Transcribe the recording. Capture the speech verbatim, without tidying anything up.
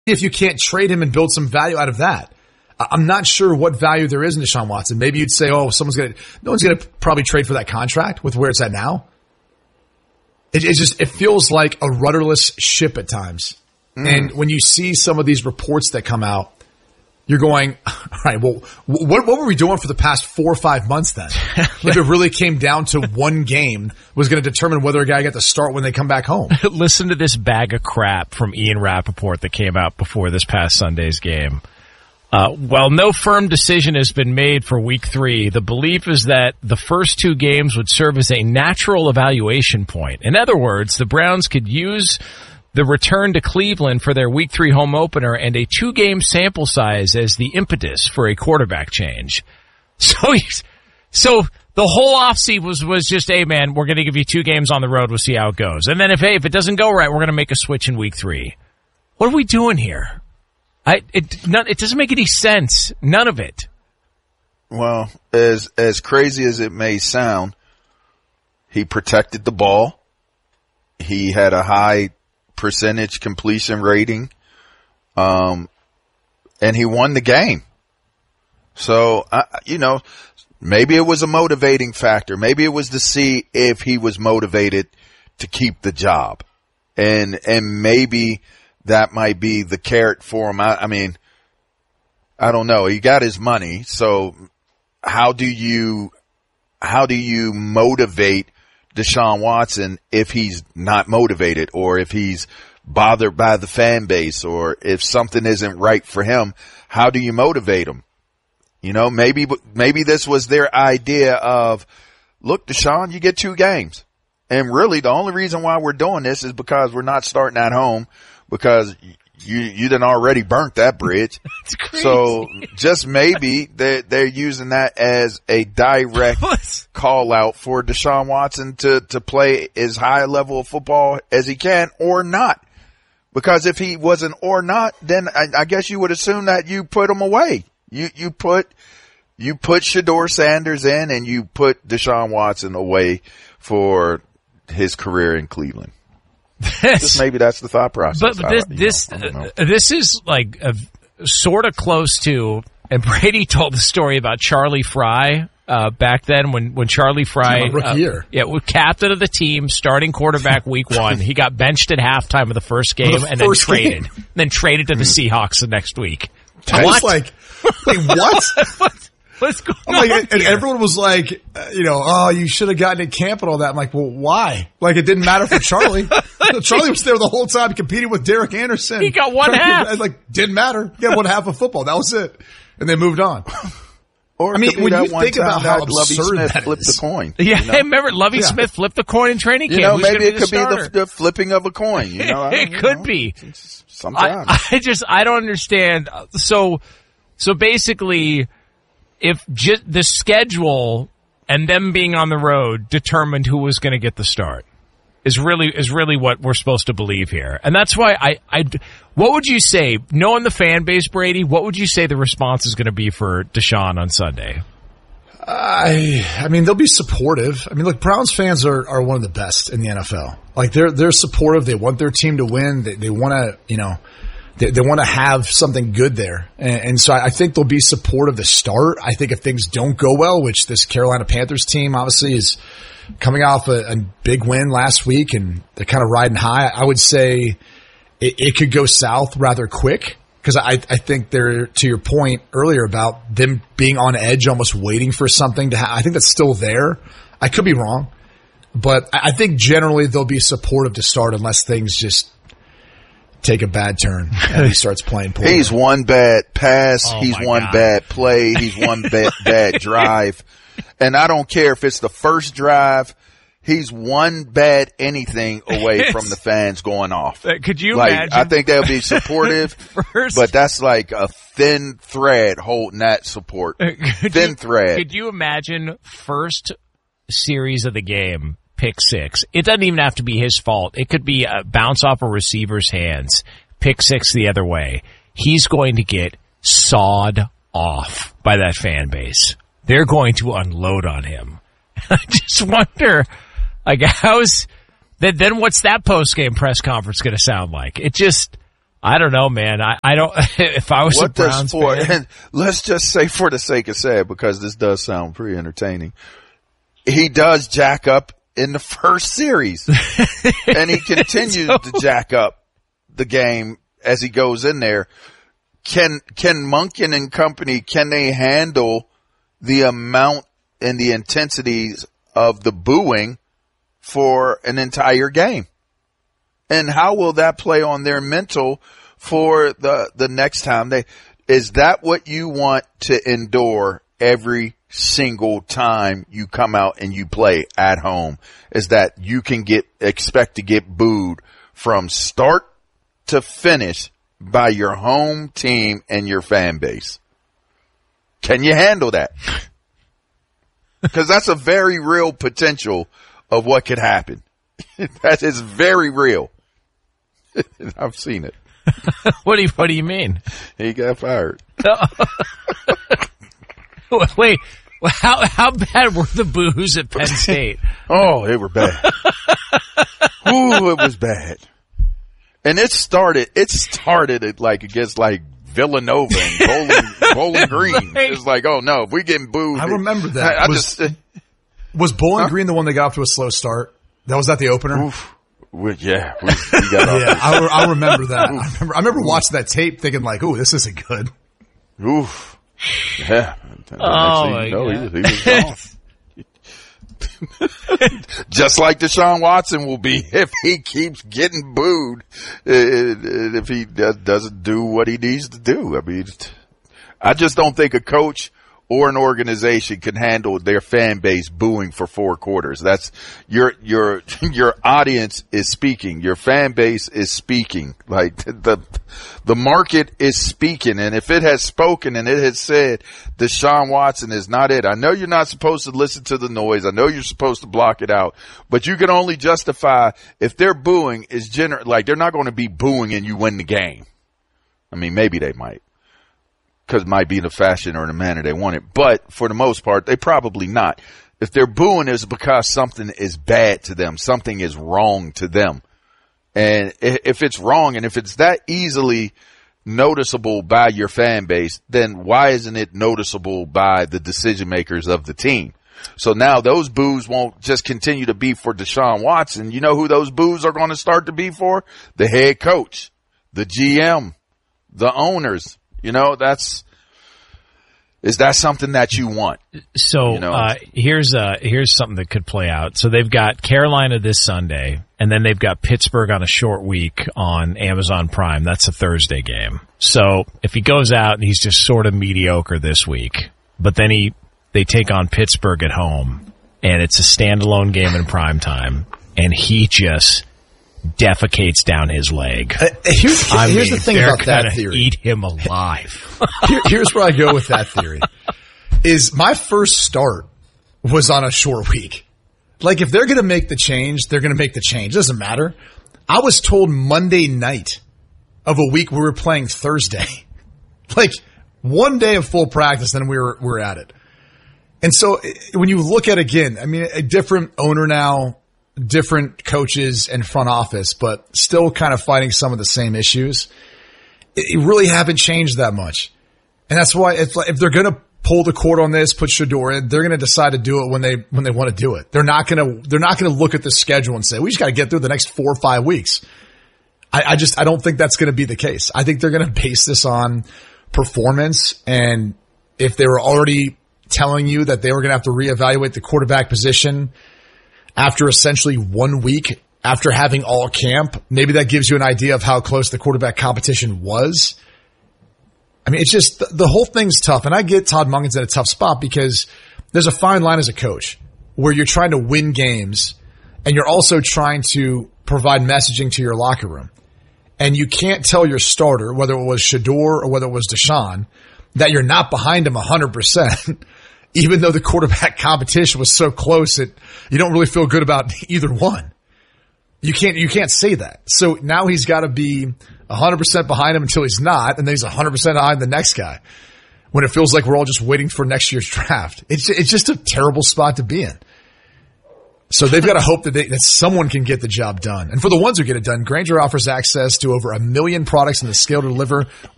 if you can't trade him and build some value out of that. I'm not sure what value there is in Deshaun Watson. Maybe you'd say, oh, someone's going to, no one's going to probably trade for that contract with where it's at now. It, it just, it feels like a rudderless ship at times. Mm. And when you see some of these reports that come out, you're going, all right, well, what, what were we doing for the past four or five months then? If it really came down to one game was going to determine whether a guy got to start when they come back home. Listen to this bag of crap from Ian Rappaport that came out before this past Sunday's game. Uh, while no firm decision has been made for week three, the belief is that the first two games would serve as a natural evaluation point. In other words, the Browns could use the return to Cleveland for their week three home opener and a two-game sample size as the impetus for a quarterback change. So, so the whole offseason was, was just, hey, man, we're going to give you two games on the road. We'll see how it goes. And then if, hey, if it doesn't go right, we're going to make a switch in week three. What are we doing here? I, it, not, it doesn't make any sense. None of it. Well, as, as crazy as it may sound, he protected the ball. He had a high percentage completion rating. Um, and he won the game. So, I, you know, maybe it was a motivating factor. Maybe it was to see if he was motivated to keep the job. And, and maybe that might be the carrot for him. I, I mean, I don't know. He got his money. So how do you, how do you motivate Deshaun Watson if he's not motivated, or if he's bothered by the fan base, or if something isn't right for him? How do you motivate him? You know, maybe, maybe this was their idea of, look, Deshaun, you get two games. And really the only reason why we're doing this is because we're not starting at home, because you, you done already burnt that bridge. That's crazy. So just maybe they're, they're using that as a direct call out for Deshaun Watson to, to play as high a level of football as he can, or not. Because if he wasn't or not, then I, I guess you would assume that you put him away. You, you put, you put Shedeur Sanders in and you put Deshaun Watson away for his career in Cleveland. This, Just maybe that's the thought process. But, but this, this, uh, this is like a, sort of close to, and Brady told the story about Charlie Fry, uh, back then when, when Charlie Fry, rookie uh, year. yeah, was captain of the team, starting quarterback week one. He got benched at halftime of the first game the and first then traded, game. then traded to the Seahawks the next week. I was like, wait, what? What's going I'm like, on and here? everyone was like, uh, you know, oh, you should have gotten at camp and all that. I'm like, well, why? Like, it didn't matter for Charlie. Charlie was there the whole time competing with Derek Anderson. He got one half. Like, didn't matter. He got one half of football. That was it. And they moved on. Or I mean, when you think about how Lovie absurd Smith that flipped is. the coin. Yeah, you know? hey, remember Lovie Yeah. Smith flipped the coin in training camp. You know, Who's maybe gonna it be could the be the, the flipping of a coin. You know, I It don't could know. be. Sometimes. I, I just, I don't understand. So, so basically, if just the schedule and them being on the road determined who was going to get the start, is really is really what we're supposed to believe here. And that's why I, I, what would you say, knowing the fan base, Brady, what would you say the response is going to be for Deshaun on Sunday? I, I mean, they'll be supportive. I mean, look, Browns fans are, are one of the best in the N F L. Like, they're, they're supportive. They want their team to win. They, they want to, you know, they, they want to have something good there. And, and so I think they'll be supportive to start. I think if things don't go well, which this Carolina Panthers team obviously is coming off a, a big win last week and they're kind of riding high, I would say it, it could go south rather quick. Because I, I think they're, to your point earlier about them being on edge, almost waiting for something to happen. I think that's still there. I could be wrong. But I think generally they'll be supportive to start unless things just take a bad turn and he starts playing poorly. He's one bad pass. Oh he's my one God. bad play. He's one bad, bad drive. And I don't care if it's the first drive. He's one bad anything away from the fans going off. Uh, could you like, imagine? I think they'll be supportive, First, but that's like a thin thread holding that support. could Thin you, thread. Could you imagine first series of the game, pick six? It doesn't even have to be his fault. It could be a bounce off a receiver's hands, pick six the other way. He's going to get sawed off by that fan base. They're going to unload on him. I just wonder, like, how's then? Then what's that post game press conference going to sound like? It just, I don't know, man. I, I don't. If I was what a Browns for, fan, and let's just say, for the sake of saying, because this does sound pretty entertaining, he does jack up in the first series, and he continues so, to jack up the game as he goes in there. Can can Monken and company, can they handle the amount and the intensities of the booing for an entire game? And how will that play on their mental for the, the next time? They, is that what you want to endure every single time you come out and you play at home? Is that you can get, expect to get booed from start to finish by your home team and your fan base? Can you handle that? Because that's a very real potential of what could happen. That is very real. I've seen it. What do you What do you mean? He got fired. Wait, how how bad were the boos at Penn State? Oh, they were bad. Ooh, it was bad. And it started. It started at like against like Villanova and Bowling, Bowling Green. Right. It's like, oh no, if we getting booed. I remember that. I, I was, just uh, was Bowling huh? Green the one that got off to a slow start? That was that the opener. Oof. We, yeah, we, we got off. Yeah, I, I remember that. I remember, I remember watching that tape thinking like, "Ooh, this isn't good." Oof. Yeah. Oh my no, God. He was, he was gone. Just like Deshaun Watson will be if he keeps getting booed, if he doesn't do what he needs to do. I mean, I just don't think a coach or an organization can handle their fan base booing for four quarters. That's your, your, your audience is speaking. Your fan base is speaking. Like the, the market is speaking. And if it has spoken and it has said Deshaun Watson is not it, I know you're not supposed to listen to the noise. I know you're supposed to block it out, but you can only justify if they're booing is gener, like they're not going to be booing and you win the game. I mean, maybe they might. Because it might be in the fashion or in the manner they want it. But for the most part, they probably not. If they're booing, it's because something is bad to them. Something is wrong to them. And if it's wrong and if it's that easily noticeable by your fan base, then why isn't it noticeable by the decision makers of the team? So now those boos won't just continue to be for Deshaun Watson. You know who those boos are going to start to be for? The head coach, the G M, the owners. You know, that's, is that something that you want? So, you know? uh, here's, uh, here's something that could play out. So they've got Carolina this Sunday, and then they've got Pittsburgh on a short week on Amazon Prime. That's a Thursday game. So if he goes out and he's just sort of mediocre this week, but then he, they take on Pittsburgh at home, and it's a standalone game in prime time, and he just defecates down his leg. Uh, here's I here's mean, the thing about that theory. Eat him alive. Here, here's where I go with that theory. Is my first start was on a short week. Like if they're going to make the change, they're going to make the change. It doesn't matter. I was told Monday night of a week we were playing Thursday. Like one day of full practice, then we were we were at it. And so when you look at again, I mean, a different owner now, different coaches and front office, but still kind of fighting some of the same issues. It really haven't changed that much. And that's why if, if they're going to pull the cord on this, put Shedeur in, they're going to decide to do it when they, when they want to do it. They're not going to, they're not going to look at the schedule and say, we just got to get through the next four or five weeks. I, I just, I don't think that's going to be the case. I think they're going to base this on performance. And if they were already telling you that they were going to have to reevaluate the quarterback position after essentially one week after having all camp, maybe that gives you an idea of how close the quarterback competition was. I mean, it's just, the, the whole thing's tough. And I get Todd Monken's in a tough spot because there's a fine line as a coach where you're trying to win games and you're also trying to provide messaging to your locker room. And you can't tell your starter, whether it was Shedeur or whether it was Deshaun, that you're not behind him one hundred percent. Even though the quarterback competition was so close that you don't really feel good about either one. You can't, you can't say that. So now he's got to be one hundred percent behind him until he's not, and then he's one hundred percent behind the next guy when it feels like we're all just waiting for next year's draft. It's, it's just a terrible spot to be in. So they've got to hope that, they, that someone can get the job done. And for the ones who get it done, Grainger offers access to over a million products in the scale to deliver